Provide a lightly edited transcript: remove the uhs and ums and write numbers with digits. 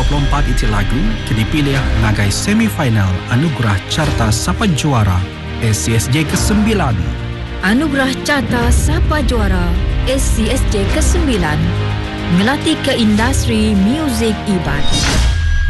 2024 iti lagu kini pilih ngagai semifinal Anugerah Carta Sapa Juara SCSJ ke-9. Anugerah Carta Sapa Juara SCSJ ke-9 ngelatih ke industri muzik Iban.